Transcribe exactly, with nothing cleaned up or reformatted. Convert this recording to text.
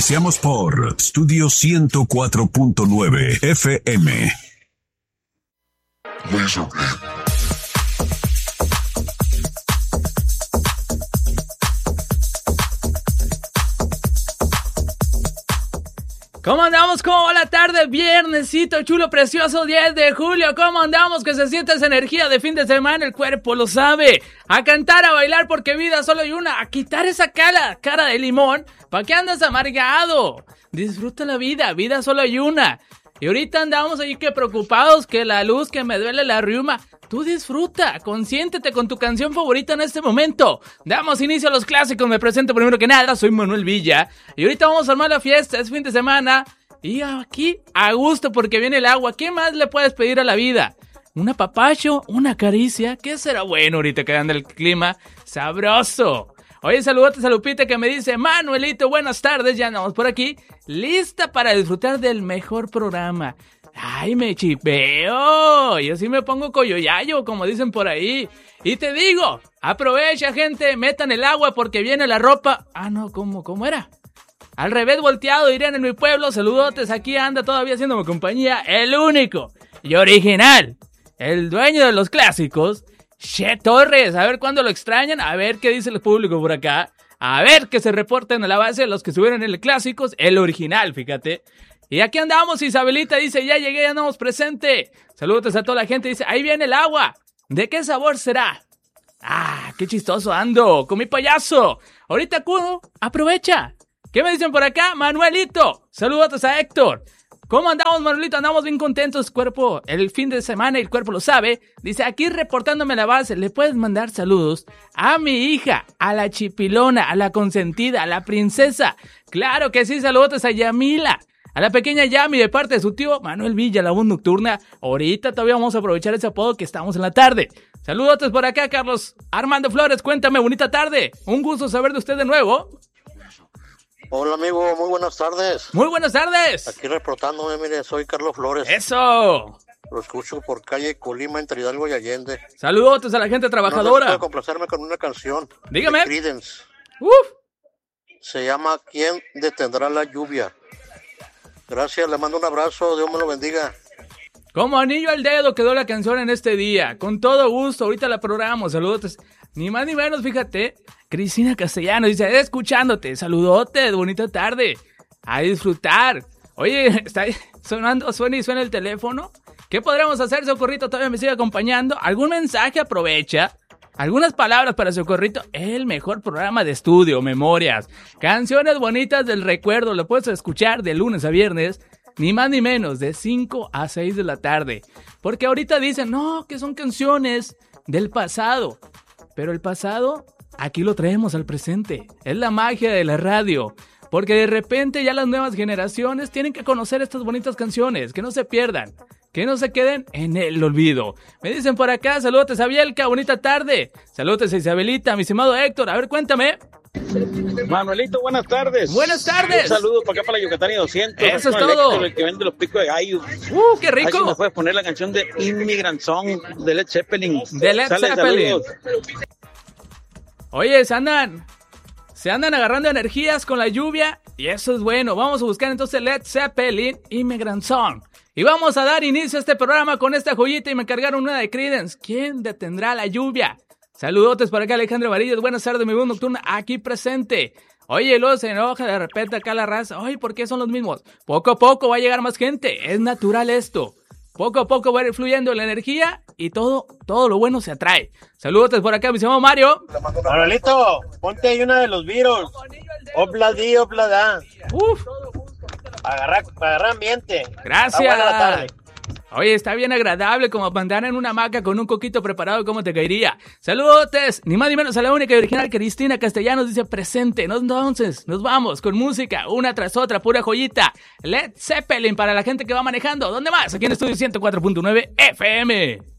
Iniciamos por Studio ciento cuatro punto nueve F M. ¿Cómo andamos? ¿Cómo va la tarde? Viernesito chulo, precioso, diez de julio. ¿Cómo andamos? Que se siente esa energía de fin de semana, el cuerpo lo sabe. A cantar, a bailar, porque vida solo hay una. A quitar esa cara, cara de limón. ¿Para qué andas amargado? Disfruta la vida, vida solo hay una. Y ahorita andamos ahí que preocupados, que la luz, que me duele la riuma. Tú disfruta, consiéntete con tu canción favorita en este momento. Damos inicio a los clásicos, me presento primero que nada, soy Manuel Villa. Y ahorita vamos a armar la fiesta, es fin de semana. Y aquí, a gusto, porque viene el agua. ¿Qué más le puedes pedir a la vida? ¿Un apapacho? ¿Una caricia? ¿Qué será bueno ahorita que anda el clima sabroso? Oye, saludotes a Lupita que me dice: Manuelito, buenas tardes, ya andamos por aquí, lista para disfrutar del mejor programa. Ay, me chipeo, yo sí me pongo coyoyayo, como dicen por ahí. Y te digo, aprovecha, gente, metan el agua porque viene la ropa. Ah, no, ¿cómo, cómo era? Al revés volteado, dirían en mi pueblo. Saludotes, aquí anda todavía haciéndome compañía el único y original, el dueño de los clásicos, Che Torres. A ver cuándo lo extrañan, a ver qué dice el público por acá. A ver que se reporten a la base los que estuvieron en el clásicos, el original, fíjate. Y aquí andamos, Isabelita dice: ya llegué, ya andamos presente. Saludos a toda la gente, dice: ahí viene el agua. ¿De qué sabor será? Ah, qué chistoso ando, con mi payaso. Ahorita acudo, aprovecha. ¿Qué me dicen por acá? Manuelito, saludos a Héctor. ¿Cómo andamos, Manuelito? Andamos bien contentos, cuerpo. El fin de semana y el cuerpo lo sabe. Dice, aquí reportándome la base, le puedes mandar saludos a mi hija, a la chipilona, a la consentida, a la princesa. Claro que sí, saludos a Yamila. A la pequeña Yami de parte de su tío Manuel Villa, la voz nocturna. Ahorita todavía vamos a aprovechar ese apodo que estamos en la tarde. Saludos por acá, Carlos Armando Flores. Cuéntame, bonita tarde. Un gusto saber de usted de nuevo. Hola, amigo. Muy buenas tardes. Muy buenas tardes. Aquí reportándome, mire, soy Carlos Flores. ¡Eso! Lo escucho por calle Colima, entre Hidalgo y Allende. Saludos a la gente trabajadora. No puedo complacerme con una canción. Dígame. De Creedence. Uf. Se llama ¿Quién detendrá la lluvia? Gracias, le mando un abrazo, Dios me lo bendiga. Como anillo al dedo quedó la canción en este día. Con todo gusto, ahorita la programamos. Saludos. Ni más ni menos, fíjate. Cristina Castellano dice, escuchándote. Saludote, bonita tarde. A disfrutar. Oye, está sonando, suena y suena el teléfono. ¿Qué podríamos hacer, Socorrito? Todavía me sigue acompañando. ¿Algún mensaje? Aprovecha. Algunas palabras para Socorrito. El mejor programa de estudio, memorias, canciones bonitas del recuerdo. Lo puedes escuchar de lunes a viernes, ni más ni menos, de cinco a seis de la tarde. Porque ahorita dicen, no, que son canciones del pasado. Pero el pasado, aquí lo traemos al presente. Es la magia de la radio. Porque de repente ya las nuevas generaciones tienen que conocer estas bonitas canciones. Que no se pierdan. Que no se queden en el olvido. Me dicen por acá, saludos a Bielka, bonita tarde. Saludos a Isabelita, mi estimado Héctor. A ver, cuéntame. Manuelito, buenas tardes. Buenas tardes. Un saludo para acá para la Yucatán y doscientos. Eso es el todo. Héctor, el que vende los picos de gallo. Uh, qué rico. Ahí sí me puedes poner la canción de Immigrant Song de Led Zeppelin. De Led Sale, Zeppelin. Saludos. Oye, se andan, se andan agarrando energías con la lluvia y eso es bueno. Vamos a buscar entonces Led Zeppelin, Immigrant Song. Y vamos a dar inicio a este programa con esta joyita y me cargaron una de Creedence. ¿Quién detendrá la lluvia? Saludotes para acá, Alejandro Varillas. Buenas tardes, mi voz nocturna, aquí presente. Oye, luego se enoja de repente acá la raza. Ay, ¿por qué son los mismos? Poco a poco va a llegar más gente. Es natural esto. Poco a poco va a ir fluyendo la energía y todo, todo lo bueno se atrae. Saludos por acá, mi señor Mario. Manuelito, ponte ahí una de los Beatles. Obladi, oblada. Uf. Para agarrar, para agarrar ambiente. Gracias. Está buena la tarde. Oye, está bien agradable como bandana en una hamaca con un coquito preparado, ¿cómo te caería? Saludos, ni más ni menos a la única y original Cristina Castellanos, dice presente. Entonces, nos vamos con música, una tras otra, pura joyita. Led Zeppelin para la gente que va manejando. ¿Dónde más? Aquí en Estudio ciento cuatro punto nueve F M.